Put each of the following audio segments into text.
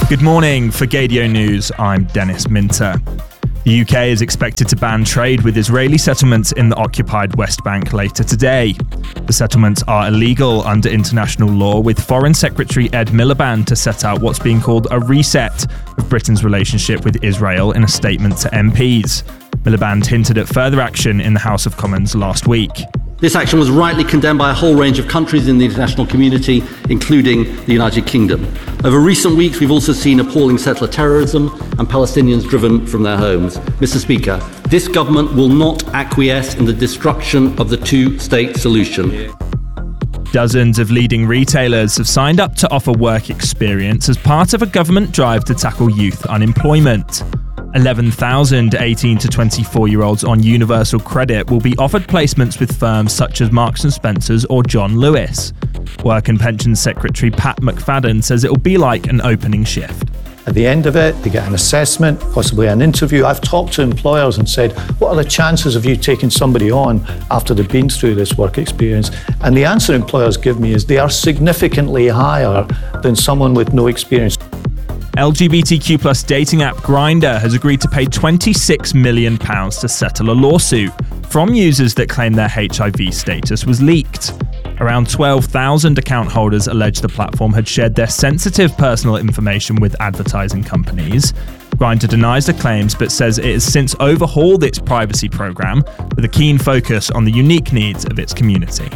Good morning. For Gaydio News, I'm Dennis Minter. The UK is expected to ban trade with Israeli settlements in the occupied West Bank later today. The settlements are illegal under international law, with Foreign Secretary Ed Miliband to set out what's being called a reset of Britain's relationship with Israel in a statement to MPs. Miliband hinted at further action in the House of Commons last week. This action was rightly condemned by a whole range of countries in the international community, including the United Kingdom. Over recent weeks, we've also seen appalling settler terrorism and Palestinians driven from their homes. Mr. Speaker, this government will not acquiesce in the destruction of the two-state solution. Dozens of leading retailers have signed up to offer work experience as part of a government drive to tackle youth unemployment. 11,000 18 to 24-year-olds on universal credit will be offered placements with firms such as Marks & Spencer's or John Lewis. Work and Pensions Secretary Pat McFadden says it will be like an opening shift. At the end of it, they get an assessment, possibly an interview. I've talked to employers and said, what are the chances of you taking somebody on after they've been through this work experience? And the answer employers give me is they are significantly higher than someone with no experience. LGBTQ+ dating app Grindr has agreed to pay £26 million to settle a lawsuit from users that claim their HIV status was leaked. Around 12,000 account holders allege the platform had shared their sensitive personal information with advertising companies. Grindr denies the claims but says it has since overhauled its privacy program with a keen focus on the unique needs of its community.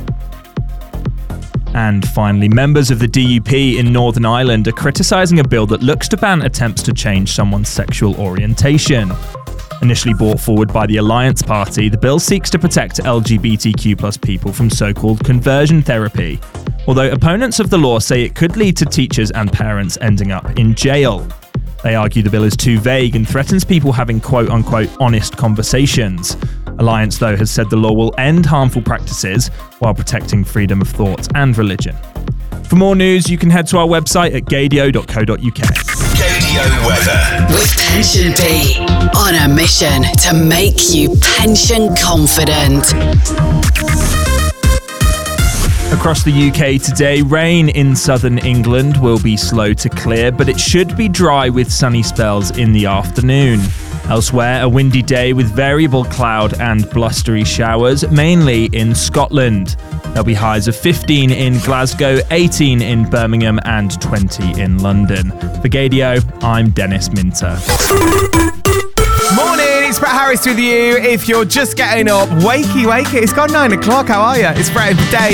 And finally, members of the DUP in Northern Ireland are criticising a bill that looks to ban attempts to change someone's sexual orientation. Initially brought forward by the Alliance Party, the bill seeks to protect LGBTQ+ people from so-called conversion therapy, although opponents of the law say it could lead to teachers and parents ending up in jail. They argue the bill is too vague and threatens people having quote-unquote honest conversations. Alliance, though, has said the law will end harmful practices while protecting freedom of thought and religion. For more news, you can head to our website at gaydio.co.uk. Gaydio weather. With Pension Bee, on a mission to make you pension confident. Across the UK today, rain in southern England will be slow to clear, but it should be dry with sunny spells in the afternoon. Elsewhere, a windy day with variable cloud and blustery showers, mainly in Scotland. There'll be highs of 15 in Glasgow, 18 in Birmingham, and 20 in London. For Gaydio, I'm Dennis Minter. Morning, it's Brett Harris with you. If you're just getting up, wakey, it's gone 9 o'clock. How are you? It's Brett and Dave.